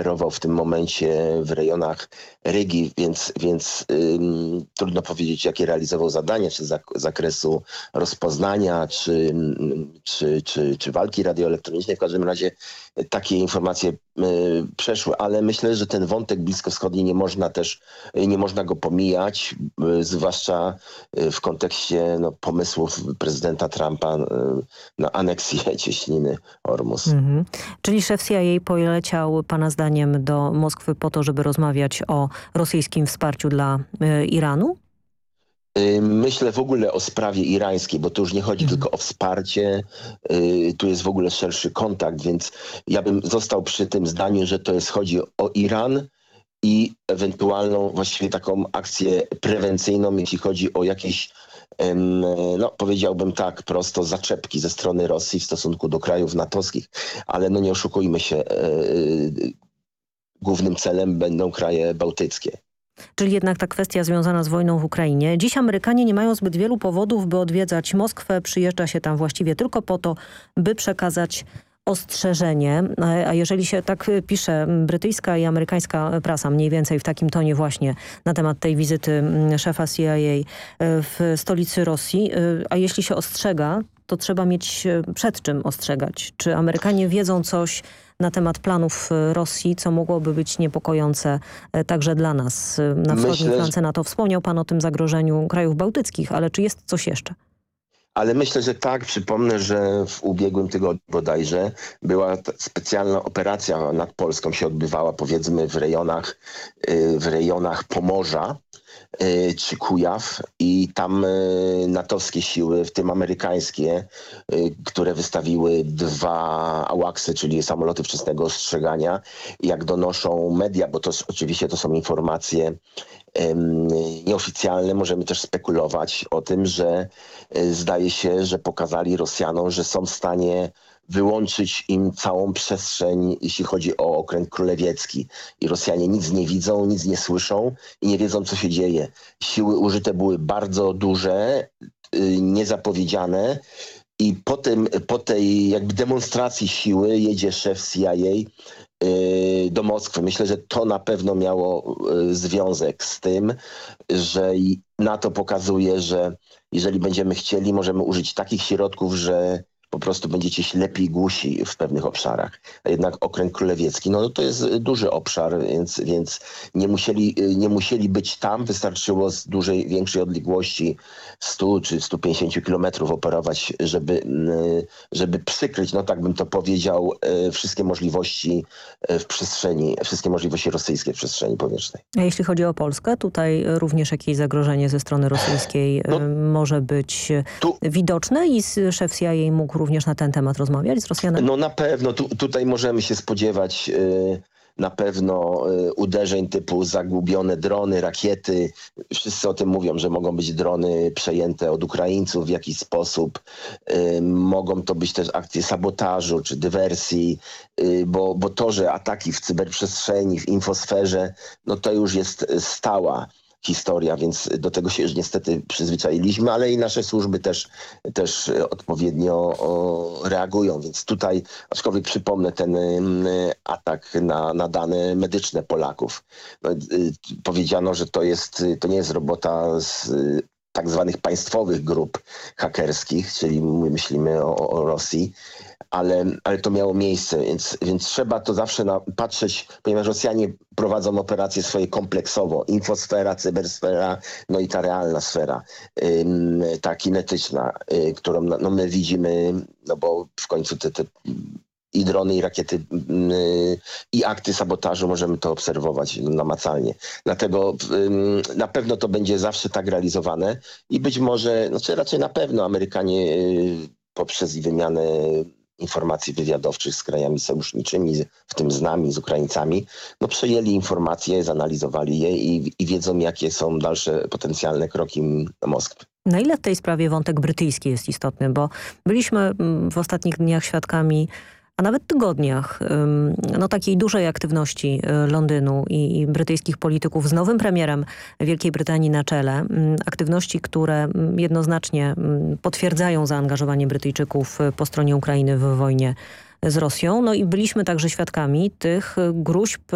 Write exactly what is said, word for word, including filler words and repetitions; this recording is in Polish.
operował w tym momencie w rejonach Rygi, więc, więc ym, trudno powiedzieć, jakie realizował zadania, czy z zak- zakresu rozpoznania, czy, ym, czy, czy, czy walki radioelektronicznej. W każdym razie takie informacje y, przeszły, ale myślę, że ten wątek bliskowschodni nie można też, y, nie można go pomijać, y, zwłaszcza y, w kontekście no, pomysłów prezydenta Trumpa y, na aneksję cieśniny Ormus. Mhm. Czyli szef C I A poleciał pana zdaniem do Moskwy po to, żeby rozmawiać o rosyjskim wsparciu dla y, Iranu? Y, Myślę w ogóle o sprawie irańskiej, bo to już nie chodzi Mhm. tylko o wsparcie, y, tu jest w ogóle szerszy kontakt, więc ja bym został przy tym zdaniu, że to jest, chodzi o Iran i ewentualną właściwie taką akcję prewencyjną, jeśli chodzi o jakieś, em, no powiedziałbym tak prosto, zaczepki ze strony Rosji w stosunku do krajów natowskich, ale no nie oszukujmy się, e, e, głównym celem będą kraje bałtyckie. Czyli jednak ta kwestia związana z wojną w Ukrainie. Dziś Amerykanie nie mają zbyt wielu powodów, by odwiedzać Moskwę. Przyjeżdża się tam właściwie tylko po to, by przekazać ostrzeżenie. A jeżeli się tak pisze brytyjska i amerykańska prasa, mniej więcej w takim tonie właśnie na temat tej wizyty szefa C I A w stolicy Rosji, a jeśli się ostrzega, to trzeba mieć przed czym ostrzegać. Czy Amerykanie wiedzą coś na temat planów Rosji, co mogłoby być niepokojące także dla nas na wschodniej Myślę, flance NATO? Wspomniał pan o tym zagrożeniu krajów bałtyckich, ale czy jest coś jeszcze? Ale myślę, że tak. Przypomnę, że w ubiegłym tygodniu bodajże była ta specjalna operacja nad Polską, się odbywała powiedzmy w rejonach, y, w rejonach Pomorza y, czy Kujaw i tam y, natowskie siły, w tym amerykańskie, y, które wystawiły dwa ałaksy, czyli samoloty wczesnego ostrzegania, jak donoszą media, bo to s- oczywiście to są informacje em, nieoficjalne, możemy też spekulować o tym, że e, zdaje się, że pokazali Rosjanom, że są w stanie wyłączyć im całą przestrzeń, jeśli chodzi o okręg królewiecki. I Rosjanie nic nie widzą, nic nie słyszą i nie wiedzą, co się dzieje. Siły użyte były bardzo duże, y, niezapowiedziane. I po, tym, po tej jakby demonstracji siły jedzie szef C I A y, do Moskwy. Myślę, że to na pewno miało y, związek z tym, że i NATO pokazuje, że jeżeli będziemy chcieli, możemy użyć takich środków, że po prostu będziecie ślepi i głusi w pewnych obszarach. A jednak okręg królewiecki, no to jest duży obszar, więc, więc nie, musieli, nie musieli być tam. Wystarczyło z dużej, większej odległości stu czy stu pięćdziesięciu kilometrów operować, żeby, żeby przykryć, no tak bym to powiedział, wszystkie możliwości w przestrzeni, wszystkie możliwości rosyjskie w przestrzeni powietrznej. A jeśli chodzi o Polskę, tutaj również jakieś zagrożenie ze strony rosyjskiej No, y, może być tu widoczne i z- szef C I A mógł również na ten temat rozmawiać z Rosjanami? No na pewno, tu, tutaj możemy się spodziewać y, na pewno y, uderzeń typu zagubione drony, rakiety. Wszyscy o tym mówią, że mogą być drony przejęte od Ukraińców w jakiś sposób. Y, mogą to być też akcje sabotażu czy dywersji, y, bo, bo to, że ataki w cyberprzestrzeni, w infosferze, no to już jest stała historia, więc do tego się już niestety przyzwyczailiśmy, ale i nasze służby też, też odpowiednio o, reagują, więc tutaj, aczkolwiek przypomnę ten y, atak na, na dane medyczne Polaków. No, y, powiedziano, że to jest, to nie jest robota z y, tak zwanych państwowych grup hakerskich, czyli my myślimy o, o Rosji, ale, ale to miało miejsce, więc, więc trzeba to zawsze na, patrzeć, ponieważ Rosjanie prowadzą operacje swoje kompleksowo. Infosfera, cybersfera, no i ta realna sfera, ym, ta kinetyczna, y, którą no, my widzimy, no bo w końcu te, te i drony, i rakiety, y, i akty sabotażu możemy to obserwować namacalnie. Dlatego y, na pewno to będzie zawsze tak realizowane i być może, znaczy raczej na pewno Amerykanie y, poprzez wymianę informacji wywiadowczych z krajami sojuszniczymi, w tym z nami, z Ukraińcami, no przejęli informacje, zanalizowali je i, i wiedzą, jakie są dalsze potencjalne kroki Moskwy. Na ile w tej sprawie wątek brytyjski jest istotny? Bo byliśmy mm, w ostatnich dniach świadkami, a nawet tygodniach, ym, no takiej dużej aktywności y, Londynu i, i brytyjskich polityków z nowym premierem Wielkiej Brytanii na czele. Ym, aktywności, które ym, jednoznacznie ym, potwierdzają zaangażowanie Brytyjczyków y, po stronie Ukrainy w wojnie z Rosją. No i byliśmy także świadkami tych y, gróźb